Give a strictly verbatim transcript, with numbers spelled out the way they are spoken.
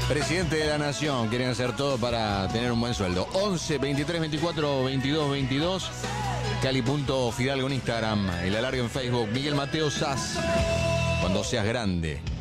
Presidente de la Nación, quieren hacer todo para tener un buen sueldo. once, veintitrés, veinticuatro, veintidós, veintidós. Cali.Fidalgo en Instagram. El alargue en Facebook. Miguel Mateo Sass. Cuando seas grande.